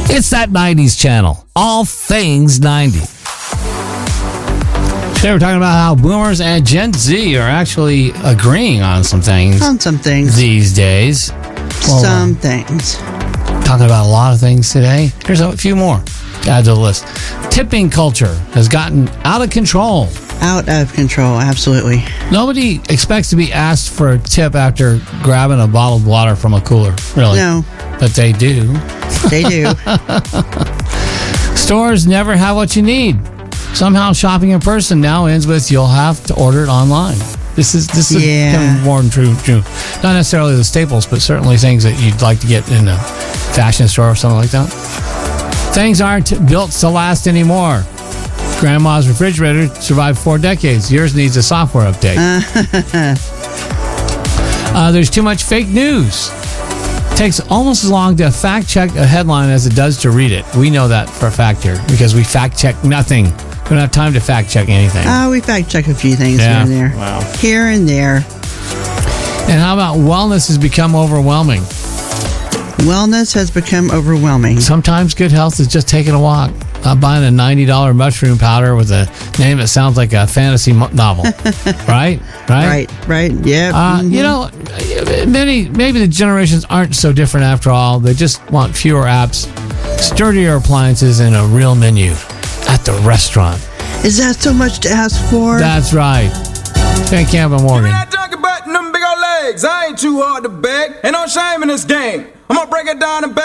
It's that 90s channel. All things 90. Today we're talking about how boomers and Gen Z are actually agreeing on some things. On some things. These days. Well, some things. Talking about a lot of things today. Here's a few more to add to the list. Tipping culture has gotten out of control. Out of control, absolutely. Nobody expects to be asked for a tip after grabbing a bottled water from a cooler, really. No. But they do. They do. Stores never have what you need. Somehow shopping in person now ends with you'll have to order it online. This is becoming more and true. Not necessarily the staples, but certainly things that you'd like to get in a fashion store or something like that. Things aren't built to last anymore. Grandma's refrigerator survived 4 decades. Yours needs a software update. There's too much fake news. Takes almost as long to fact check a headline as it does to read it. We know that for a fact here because we fact check nothing. We don't have time to fact check anything. We fact check a few things here and there. Wow. Here and there. And how about wellness has become overwhelming? Wellness has become overwhelming. Sometimes good health is just taking a walk. Not buying a $90 mushroom powder with a name that sounds like a fantasy novel. Right? Yeah. You know, maybe the generations aren't so different after all. They just want fewer apps, sturdier appliances, and a real menu at the restaurant. Is that so much to ask for? That's right. Van Camp and Morgan. I them big old legs. I ain't too hard to beg. Ain't no shame in this game. I'm gonna break it down and